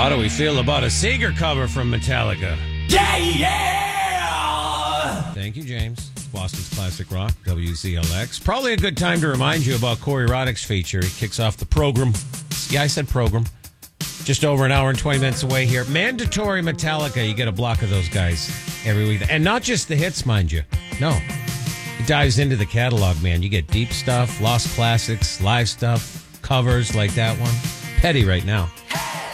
How do we feel about a Seeger cover from Metallica? Yeah! Thank you, James. Boston's Classic Rock, WZLX. Probably a good time to remind you about Corey Roddick's feature. He kicks off the program. Yeah, I said program. Just over an hour and 20 minutes away here. Mandatory Metallica. You get a block of those guys every week. And not just the hits, mind you. No. He dives into the catalog, man. You get deep stuff, lost classics, live stuff, covers like that one. Petty right now.